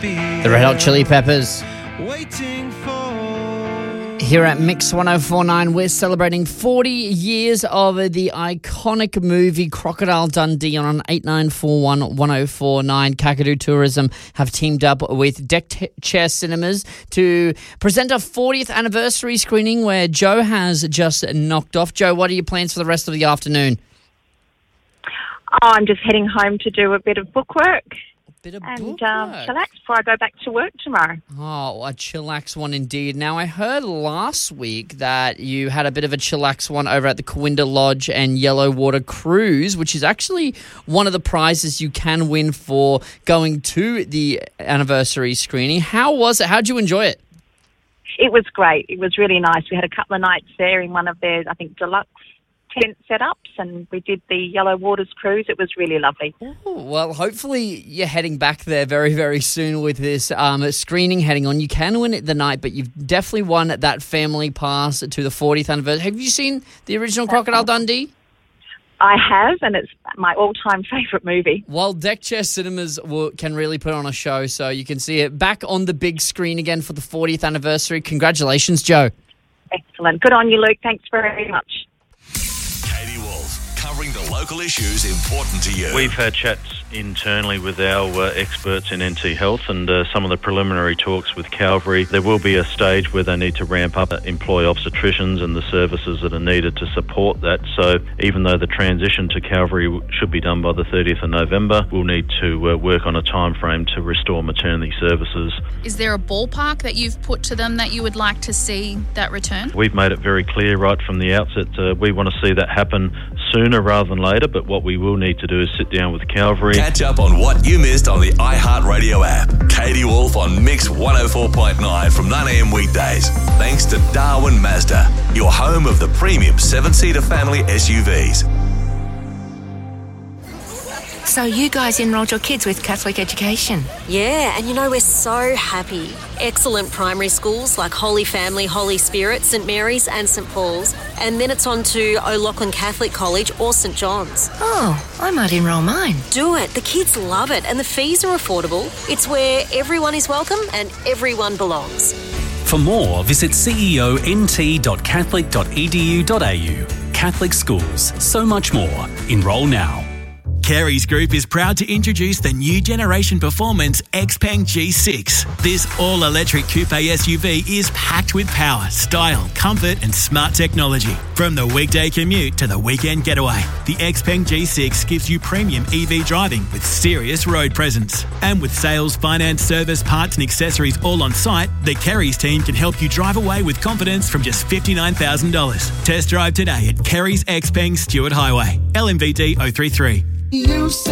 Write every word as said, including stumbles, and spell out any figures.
The Red Hot Chili Peppers. Here at Mix one oh four point nine, we're celebrating forty years of the iconic movie Crocodile Dundee on eight nine four one one oh four nine. Kakadu Tourism have teamed up with Deck Chair Cinemas to present a fortieth anniversary screening where Joe has just knocked off. Joe, what are your plans for the rest of the afternoon? Oh, I'm just heading home to do a bit of bookwork. Bit of and um, chillax before I go back to work tomorrow. Oh, a chillax one indeed. Now, I heard last week that you had a bit of a chillax one over at the Corinda Lodge and Yellow Water Cruise, which is actually one of the prizes you can win for going to the anniversary screening. How was it? How did you enjoy it? It was great. It was really nice. We had a couple of nights there in one of their, I think, deluxe tent setups, and we did the Yellow Waters cruise. It was really lovely. Ooh, well, hopefully you're heading back there very, very soon with this um, screening heading on. You can win it the night, but you've definitely won that family pass to the fortieth anniversary. Have you seen the original Crocodile Dundee? I have, and it's my all-time favourite movie. Well, Deck Chair Cinemas will, can really put on a show, so you can see it back on the big screen again for the fortieth anniversary. Congratulations, Joe. Excellent. Good on you, Luke. Thanks very much. Covering the local issues important to you. We've had chats internally with our uh, experts in N T Health and uh, some of the preliminary talks with Calvary. There will be a stage where they need to ramp up, uh, employ obstetricians and the services that are needed to support that. So even though the transition to Calvary should be done by the thirtieth of November, we'll need to uh, work on a time frame to restore maternity services. Is there a ballpark that you've put to them that you would like to see that return? We've made it very clear right from the outset uh, we want to see that happen sooner rather than later, but what we will need to do is sit down with Calvary. Catch up on what you missed on the iHeartRadio app. Katie Wolf on Mix one oh four point nine from nine a.m. weekdays. Thanks to Darwin Mazda, your home of the premium seven-seater family S U Vs. So you guys enrolled your kids with Catholic education? Yeah, and you know, we're so happy. Excellent primary schools like Holy Family, Holy Spirit, St Mary's and St Paul's. And then it's on to O'Loughlin Catholic College or St John's. Oh, I might enrol mine. Do it. The kids love it and the fees are affordable. It's where everyone is welcome and everyone belongs. For more, visit c e o n t dot catholic dot e d u dot a u. Catholic schools, so much more. Enrol now. Carey's Group is proud to introduce the new generation performance Xpeng G six. This all-electric coupe S U V is packed with power, style, comfort and smart technology. From the weekday commute to the weekend getaway, the Xpeng G six gives you premium E V driving with serious road presence. And with sales, finance, service, parts and accessories all on site, the Carey's team can help you drive away with confidence from just fifty-nine thousand dollars. Test drive today at Carey's Xpeng Stewart Highway, L M V D oh three three. You say